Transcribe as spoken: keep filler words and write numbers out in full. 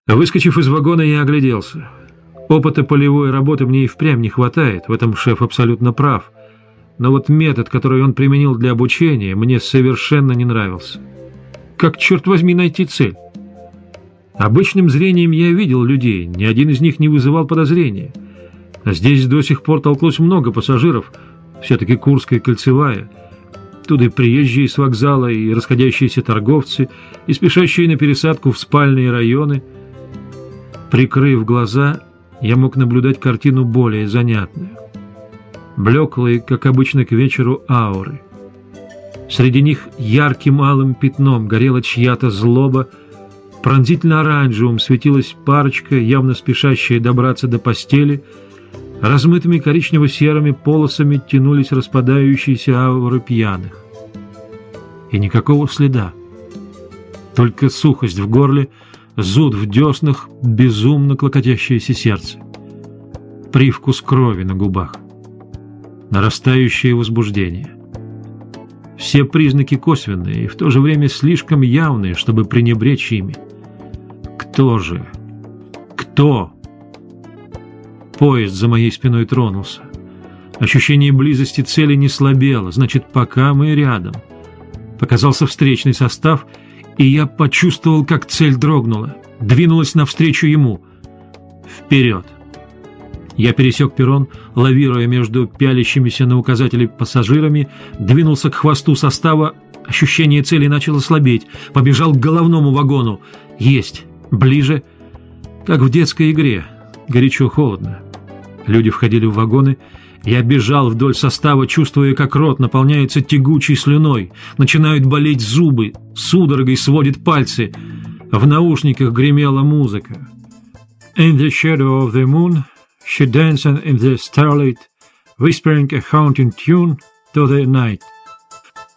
Выскочив из вагона, я огляделся. Опыта полевой работы мне и впрямь не хватает, в этом шеф абсолютно прав. Но вот метод, который он применил для обучения, мне совершенно не нравился. Как, черт возьми, найти цель? Обычным зрением я видел людей, ни один из них не вызывал подозрения. А здесь до сих пор толклось много пассажиров, все-таки Курская кольцевая. Тут и приезжие с вокзала, и расходящиеся торговцы, и спешащие на пересадку в спальные районы. Прикрыв глаза, я мог наблюдать картину более занятную. Блеклые, как обычно, к вечеру ауры. Среди них ярким алым пятном горела чья-то злоба, пронзительно-оранжевым светилась парочка, явно спешащая добраться до постели, размытыми коричнево-серыми полосами тянулись распадающиеся ауры пьяных. И никакого следа. Только сухость в горле, зуд в деснах, безумно клокотящееся сердце. Привкус крови на губах. Нарастающее возбуждение. Все признаки косвенные и в то же время слишком явные, чтобы пренебречь ими. Кто же? Кто? Поезд за моей спиной тронулся. Ощущение близости цели не слабело, значит, пока мы рядом. Показался встречный состав, и я почувствовал, как цель дрогнула, двинулась навстречу ему. Вперед! Я пересек перрон, лавируя между пялящимися на указатели пассажирами, двинулся к хвосту состава, ощущение цели начало слабеть, побежал к головному вагону. Есть! Ближе! Как в детской игре. Горячо-холодно. Люди входили в вагоны. Я бежал вдоль состава, чувствуя, как рот наполняется тягучей слюной. Начинают болеть зубы, судорогой сводит пальцы. В наушниках гремела музыка. In the shadow of the moon she danced in the starlight, whispering a haunting tune to the night.